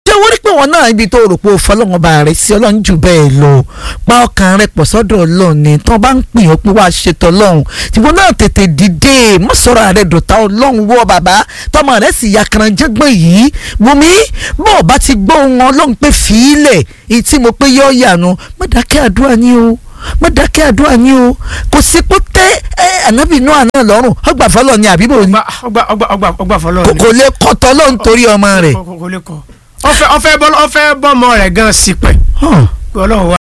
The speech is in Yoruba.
jẹ́ wọ́n rí pé wọn náà ibi tó rò pé òfọlọ́wọ́n bá rẹ̀ sí ọlọ́run jù bẹ́ẹ̀ lọ pa ọkàn rẹ̀ pọ̀ sọ́dọ̀ ọlọ́run ni tó bá ń pè ọ́ pé wàá ṣètò ọlọ́run tìbọn náà tètè dìde mọ́ sọ̀rọ̀ rẹ̀ dòtá ọlọ́run wọ́ bàbá tọmọ rẹ̀ sì ya kànáńjẹ́gbọ̀n yìí wùmí bó o bá ti gbọ́ ohun ọlọ́run pé fìílẹ̀ èyí tí mo pé yọ́ yànú má dákẹ́ àdúrà ni o má dákẹ́ àdúrà ni o kò sí pé tẹ́ ànábì Nóà náà lọ́rùn ọgbà fọlọ́ ni àbíbò ni ọgbà fọlọ́ ni kò lè kọ́tọ́ lọ́run torí ọmọ rẹ̀ kò lè kọ́ ọfẹ́ bọ́mọ rẹ̀ gan sípẹ̀ ọlọ́run